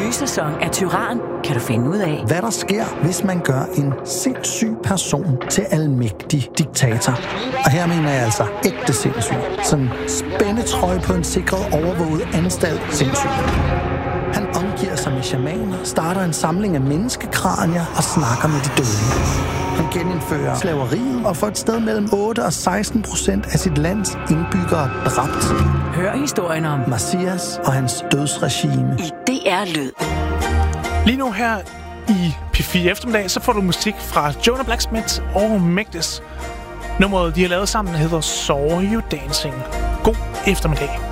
nye sæson af Tyran kan du finde ud af, hvad der sker, hvis man gør en sindssyg person til almægtig diktator. Og her mener jeg altså ægte sindssyg. Sådan spændetrøje på en sikret, overvåget anstalt sindssyg. Han omgiver sig med shamaner, starter en samling af menneskekranier og snakker med de døde. Han genindfører slaveriet og får et sted mellem 8 og 16% af sit lands indbyggere dræbt. Hør historien om Messias og hans dødsregime i DR Lyd. Lige nu her i P4 eftermiddag, så får du musik fra Jonah Blacksmith og Magdes. Nummeret, de har lavet sammen, hedder Saw You Dancing. God eftermiddag.